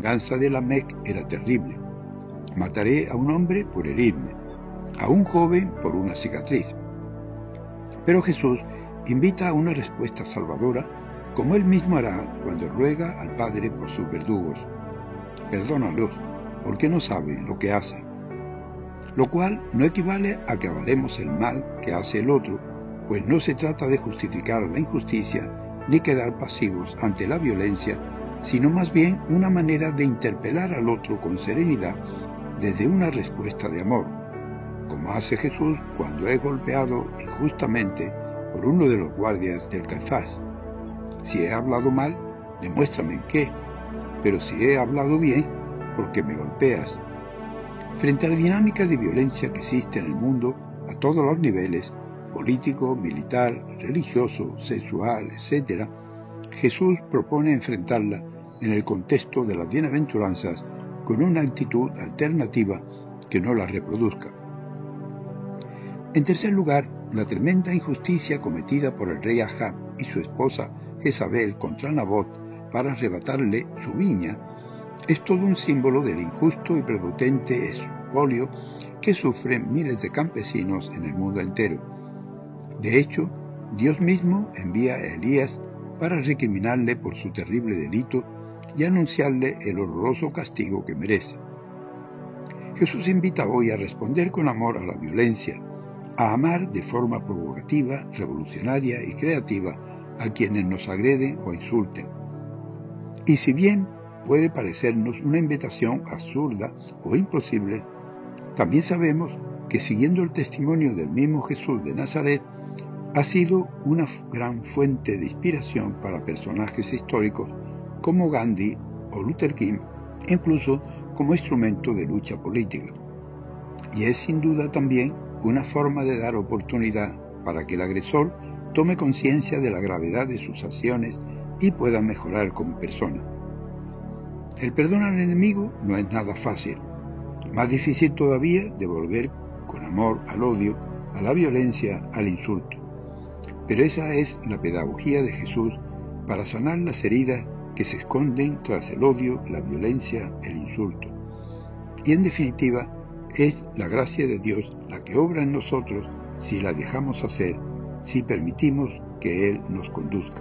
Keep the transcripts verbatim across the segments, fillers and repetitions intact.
venganza de Lamec era terrible. Mataré a un hombre por herirme, a un joven por una cicatriz. Pero Jesús invita a una respuesta salvadora, como él mismo hará cuando ruega al Padre por sus verdugos. Perdónalos, porque no saben lo que hacen. Lo cual no equivale a que avalemos el mal que hace el otro, pues no se trata de justificar la injusticia ni quedar pasivos ante la violencia, sino más bien una manera de interpelar al otro con serenidad desde una respuesta de amor, como hace Jesús cuando es golpeado injustamente por uno de los guardias del Caifás. Si he hablado mal, demuéstrame en qué, pero si he hablado bien, ¿por qué me golpeas? Frente a la dinámica de violencia que existe en el mundo, a todos los niveles, político, militar, religioso, sexual, etcétera, Jesús propone enfrentarla en el contexto de las bienaventuranzas con una actitud alternativa que no la reproduzca. En tercer lugar, la tremenda injusticia cometida por el rey Ahab y su esposa Jezabel contra Nabot para arrebatarle su viña es todo un símbolo del injusto y prepotente expolio que sufren miles de campesinos en el mundo entero. De hecho, Dios mismo envía a Elías para recriminarle por su terrible delito y anunciarle el horroroso castigo que merece. Jesús invita hoy a responder con amor a la violencia, a amar de forma provocativa, revolucionaria y creativa a quienes nos agreden o insulten. Y si bien puede parecernos una invitación absurda o imposible, también sabemos que siguiendo el testimonio del mismo Jesús de Nazaret, ha sido una gran fuente de inspiración para personajes históricos como Gandhi o Luther King, incluso como instrumento de lucha política. Y es sin duda también una forma de dar oportunidad para que el agresor tome conciencia de la gravedad de sus acciones y pueda mejorar como persona. El perdón al enemigo no es nada fácil, más difícil todavía devolver con amor al odio, a la violencia, al insulto. Pero esa es la pedagogía de Jesús para sanar las heridas que se esconden tras el odio, la violencia, el insulto. Y en definitiva, es la gracia de Dios la que obra en nosotros si la dejamos hacer, si permitimos que Él nos conduzca.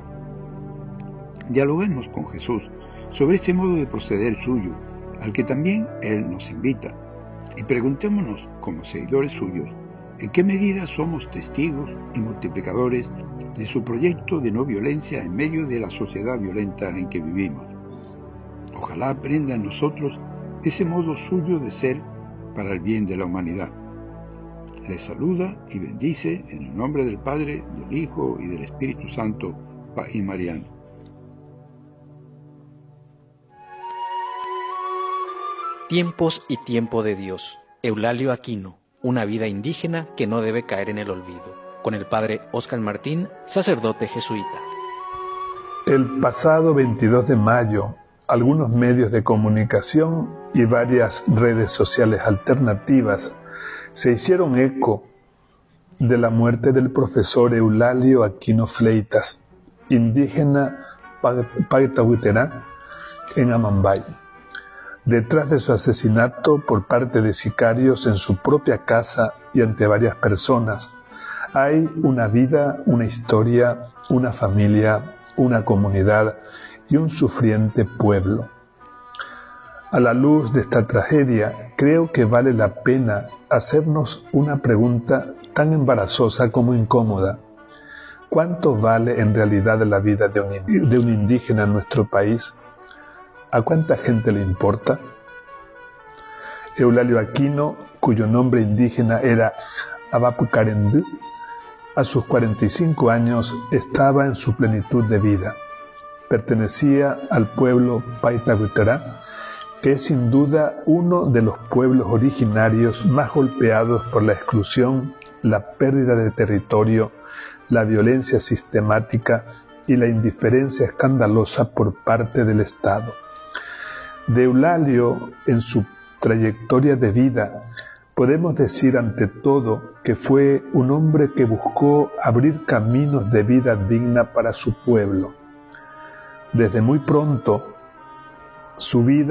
Dialoguemos con Jesús sobre este modo de proceder suyo, al que también Él nos invita, y preguntémonos, como seguidores suyos, en qué medida somos testigos y multiplicadores de su proyecto de no violencia en medio de la sociedad violenta en que vivimos. Ojalá aprenda en nosotros ese modo suyo de ser para el bien de la humanidad. Les saluda y bendice en el nombre del Padre, del Hijo y del Espíritu Santo, y Mariano. Tiempos y tiempo de Dios. Eulalio Aquino. Una vida indígena que no debe caer en el olvido. Con el padre Óscar Martín, sacerdote jesuita. El pasado veintidós de mayo, algunos medios de comunicación y varias redes sociales alternativas se hicieron eco de la muerte del profesor Eulalio Aquino Fleitas, indígena Paitahuiterá, en Amambay. Detrás de su asesinato por parte de sicarios en su propia casa y ante varias personas, hay una vida, una historia, una familia, una comunidad y un sufriente pueblo. A la luz de esta tragedia, creo que vale la pena hacernos una pregunta tan embarazosa como incómoda. ¿Cuánto vale en realidad la vida de un, de un indígena en nuestro país? ¿A cuánta gente le importa? Eulalio Aquino, cuyo nombre indígena era Abapucarendú, a sus cuarenta y cinco años estaba en su plenitud de vida. Pertenecía al pueblo Paitahuiterá, que es sin duda uno de los pueblos originarios más golpeados por la exclusión, la pérdida de territorio, la violencia sistemática y la indiferencia escandalosa por parte del Estado. De Eulalio, en su trayectoria de vida, podemos decir ante todo que fue un hombre que buscó abrir caminos de vida digna para su pueblo. Desde muy pronto, su vida